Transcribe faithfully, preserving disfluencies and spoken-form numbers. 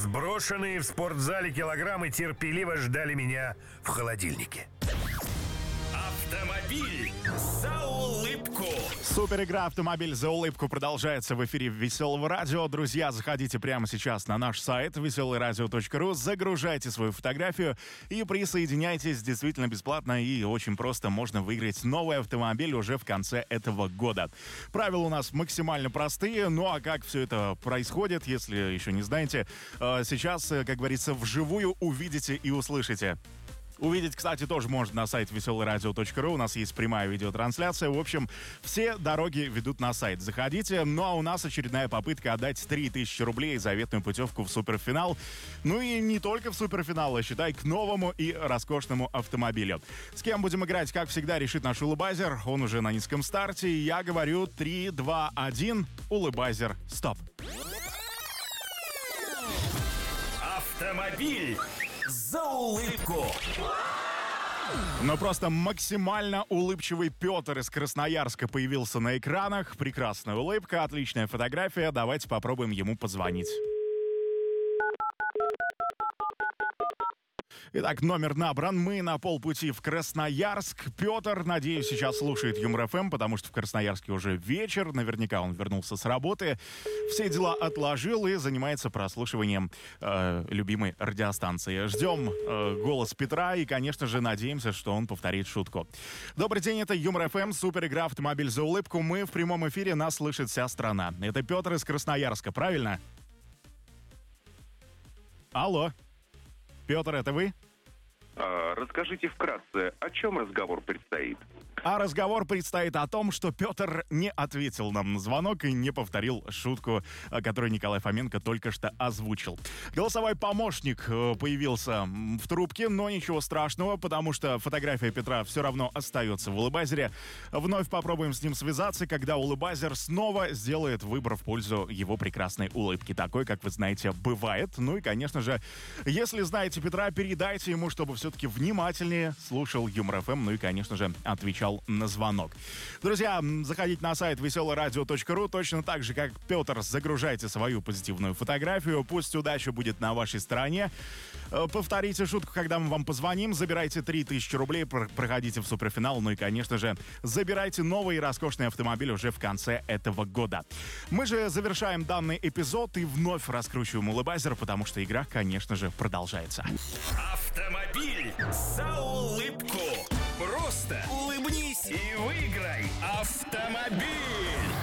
Сброшенные в спортзале килограммы терпеливо ждали меня в холодильнике. Автомобиль за улыбку. Супер игра «Автомобиль за улыбку» продолжается в эфире Веселого радио. Друзья, заходите прямо сейчас на наш сайт веселое радио точка ру, загружайте свою фотографию и присоединяйтесь. Действительно бесплатно и очень просто можно выиграть новый автомобиль уже в конце этого года. Правила у нас максимально простые. Ну а как все это происходит, если еще не знаете, сейчас, как говорится, вживую увидите и услышите. Увидеть, кстати, тоже можно на сайте веселое радио точка ру. У нас есть прямая видеотрансляция. В общем, все дороги ведут на сайт. Заходите. Ну а у нас очередная попытка отдать три тысячи рублей заветную путевку в суперфинал. Ну и не только в суперфинал, а считай, к новому и роскошному автомобилю. С кем будем играть, как всегда, решит наш улыбайзер. Он уже на низком старте. Я говорю три, два, один. Улыбайзер, стоп. Автомобиль за улыбку. Но просто максимально улыбчивый Петр из Красноярска появился на экранах. Прекрасная улыбка, отличная фотография. Давайте попробуем ему позвонить. Итак, номер набран. Мы на полпути в Красноярск. Петр, надеюсь, сейчас слушает Юмор ФМ, потому что в Красноярске уже вечер. Наверняка он вернулся с работы. Все дела отложил и занимается прослушиванием э, любимой радиостанции. Ждем э, голос Петра и, конечно же, надеемся, что он повторит шутку. Добрый день, это Юмор ФМ, супер игра «Автомобиль за улыбку». Мы в прямом эфире, нас слышит вся страна. Это Петр из Красноярска, правильно? Алло. Петр, это вы? А, расскажите вкратце, о чем разговор предстоит? А разговор предстоит о том, что Петр не ответил нам на звонок и не повторил шутку, которую Николай Фоменко только что озвучил. Голосовой помощник появился в трубке, но ничего страшного, потому что фотография Петра все равно остается в улыбайзере. Вновь попробуем с ним связаться, когда улыбайзер снова сделает выбор в пользу его прекрасной улыбки. Такой, как вы знаете, бывает. Ну и, конечно же, если знаете Петра, передайте ему, чтобы все-таки внимательнее слушал Юмор ФМ, ну и, конечно же, отвечал на звонок. Друзья, заходите на сайт веселое радио точка ру. Точно так же, как Петр, загружайте свою позитивную фотографию. Пусть удача будет на вашей стороне. Повторите шутку, когда мы вам позвоним. Забирайте три тысячи рублей, проходите в суперфинал. Ну и, конечно же, забирайте новый и роскошный автомобиль уже в конце этого года. Мы же завершаем данный эпизод и вновь раскручиваем улыбайзер, потому что игра, конечно же, продолжается. Автомобиль за улыбку. Просто улыбнись и выиграй автомобиль.